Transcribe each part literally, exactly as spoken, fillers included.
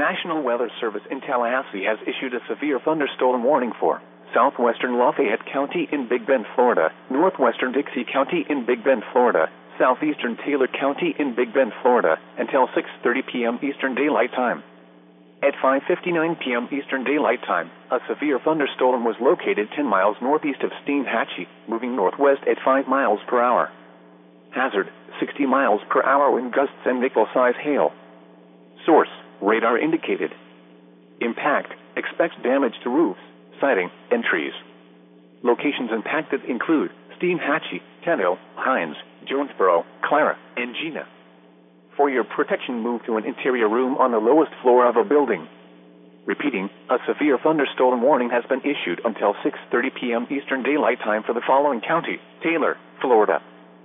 National Weather Service in Tallahassee has issued a severe thunderstorm warning for southwestern Lafayette County in Big Bend, Florida, northwestern Dixie County in Big Bend, Florida, southeastern Taylor County in Big Bend, Florida, until six thirty p.m. Eastern Daylight Time. At five fifty-nine p.m. Eastern Daylight Time, a severe thunderstorm was located ten miles northeast of Steinhatchee, moving northwest at five miles per hour. Hazard, sixty miles per hour wind gusts and nickel-size hail. Source, radar indicated. Impact, expects damage to roofs, siding, and trees. Locations impacted include Steinhatchee, Tenno, Hines, Jonesboro, Clara, and Gina. For your protection, move to an interior room on the lowest floor of a building. Repeating, a severe thunderstorm warning has been issued until six thirty p.m. Eastern Daylight Time for the following county: Taylor, Florida.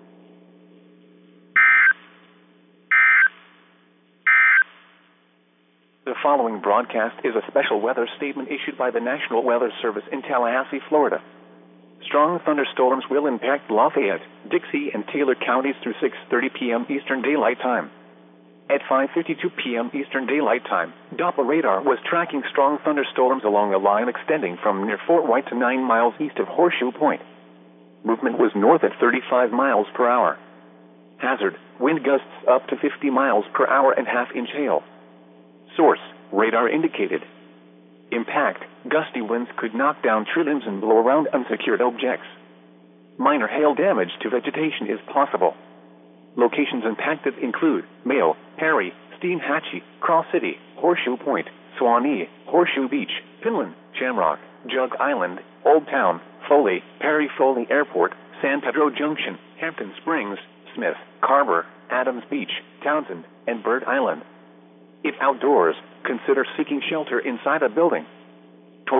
The following broadcast is a special weather statement issued by the National Weather Service in Tallahassee, Florida. Strong thunderstorms will impact Lafayette, Dixie, and Taylor counties through six thirty p.m. Eastern Daylight Time. At five fifty-two p.m. Eastern Daylight Time, Doppler radar was tracking strong thunderstorms along a line extending from near Fort White to nine miles east of Horseshoe Point. Movement was north at thirty-five miles per hour. Hazard, wind gusts up to fifty miles per hour and half-inch hail. Source, radar indicated. Impact, gusty winds could knock down tree limbs and blow around unsecured objects. Minor hail damage to vegetation is possible. Locations impacted include Mayo, Perry, Steinhatchee, Cross City, Horseshoe Point, Suwanee, Horseshoe Beach, Pinland, Shamrock, Jug Island, Old Town, Foley, Perry Foley Airport, San Pedro Junction, Hampton Springs, Smith, Carver, Adams Beach, Townsend, and Bird Island. If outdoors, consider seeking shelter inside a building.